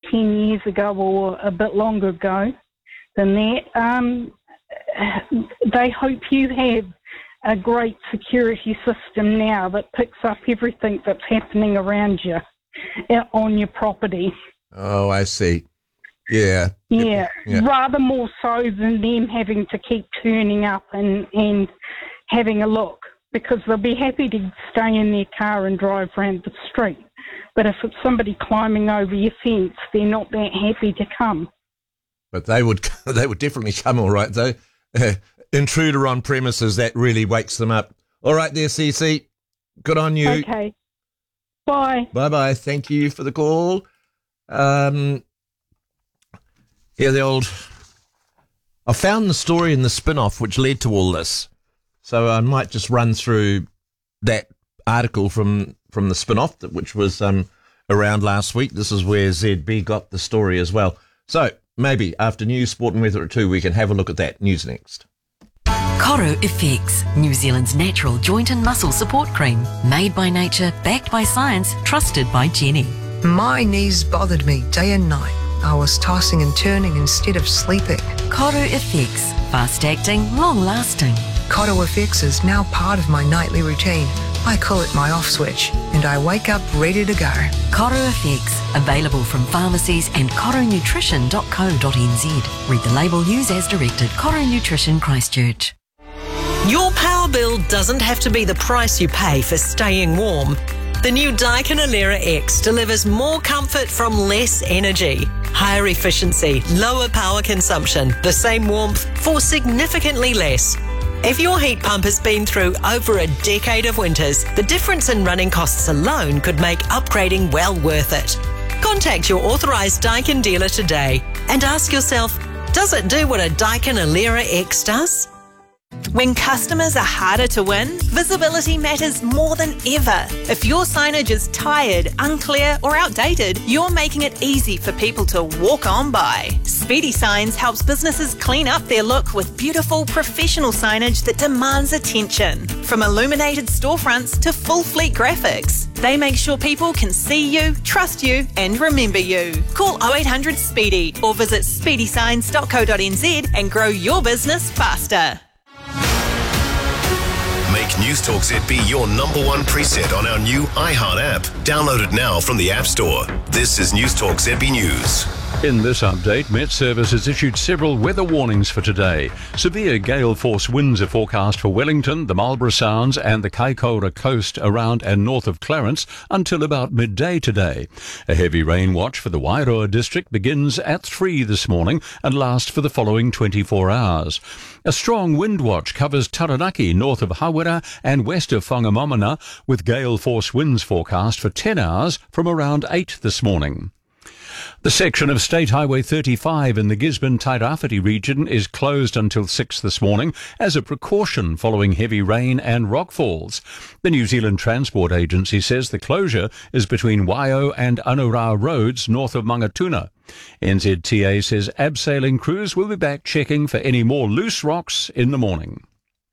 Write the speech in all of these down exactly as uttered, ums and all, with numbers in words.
ten years ago or a bit longer ago than that. Um, they hope you have a great security system now that picks up everything that's happening around you on your property. Oh, I see. Yeah. Yeah, yeah. rather more so than them having to keep turning up and, and having a look, because they'll be happy to stay in their car and drive around the street. But if it's somebody climbing over your fence, they're not that happy to come. But they would they would definitely come all right, though. Uh, intruder on premises, that really wakes them up. All right there, Cece. Good on you. Okay. Bye. Bye-bye. Thank you for the call. Um, yeah, the old... I found the story in the spin-off which led to all this. So I might just run through that article from, from the spin-off, which was um, around last week. This is where Z B got the story as well. So maybe after news, sport and weather at two, we can have a look at that. News next. Coro Effects, New Zealand's natural joint and muscle support cream. Made by nature, backed by science, trusted by Jenny. My knees bothered me day and night. I was tossing and turning instead of sleeping. Coro Effects, fast-acting, long-lasting. Coro Effects is now part of my nightly routine. I call it my off switch, and I wake up ready to go. Coro Effects, available from pharmacies and coro nutrition dot co dot n z. Read the label, use as directed. Coro Nutrition, Christchurch. Your power bill doesn't have to be the price you pay for staying warm. The new Daikin Alera X delivers more comfort from less energy, higher efficiency, lower power consumption, the same warmth for significantly less. If your heat pump has been through over a decade of winters, the difference in running costs alone could make upgrading well worth it. Contact your authorised Daikin dealer today and ask yourself, does it do what a Daikin Alera X does? When customers are harder to win, visibility matters more than ever. If your signage is tired, unclear or outdated, you're making it easy for people to walk on by. Speedy Signs helps businesses clean up their look with beautiful, professional signage that demands attention. From illuminated storefronts to full fleet graphics, they make sure people can see you, trust you and remember you. Call oh eight hundred SPEEDY or visit speedy signs dot co dot n z and grow your business faster. Make Newstalk Z B your number one preset on our new iHeart app. Download it now from the App Store. This is Newstalk Z B News. In this update, Met Service has issued several weather warnings for today. Severe gale force winds are forecast for Wellington, the Marlborough Sounds and the Kaikoura coast around and north of Clarence until about midday today. A heavy rain watch for the Wairoa district begins at three this morning and lasts for the following twenty-four hours. A strong wind watch covers Taranaki north of Hawera and west of Whangamomana, with gale force winds forecast for ten hours from around eight this morning. The section of State Highway thirty-five in the Gisborne-Tairāwhiti region is closed until six this morning as a precaution following heavy rain and rockfalls. The New Zealand Transport Agency says the closure is between Waio and Anura roads north of Mangatuna. N Z T A says abseiling crews will be back checking for any more loose rocks in the morning.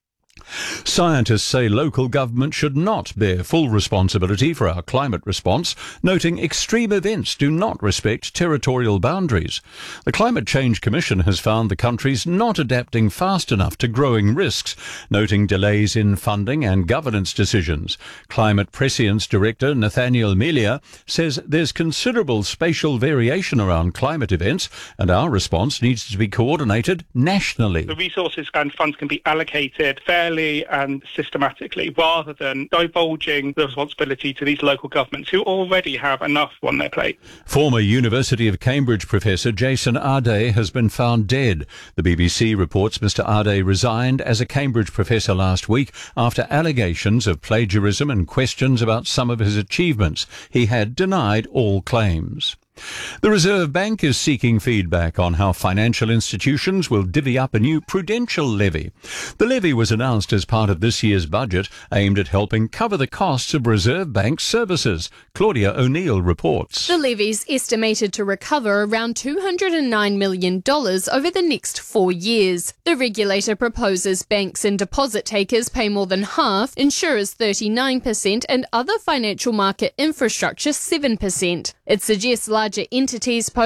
Scientists say local government should not bear full responsibility for our climate response, noting extreme events do not respect territorial boundaries. The Climate Change Commission has found the country's not adapting fast enough to growing risks, noting delays in funding and governance decisions. Climate Prescience Director Nathaniel Melia says there's considerable spatial variation around climate events and our response needs to be coordinated nationally. The resources and funds can be allocated fairly and systematically, rather than divulging the responsibility to these local governments who already have enough on their plate. Former University of Cambridge professor Jason Ardey has been found dead. The B B C reports Mister Ardey resigned as a Cambridge professor last week after allegations of plagiarism and questions about some of his achievements. He had denied all claims. The Reserve Bank is seeking feedback on how financial institutions will divvy up a new prudential levy. The levy was announced as part of this year's budget, aimed at helping cover the costs of Reserve Bank services. Claudia O'Neill reports. The levy is estimated to recover around two hundred nine million dollars over the next four years. The regulator proposes banks and deposit takers pay more than half, insurers thirty-nine percent and other financial market infrastructure seven percent. It suggests larger entities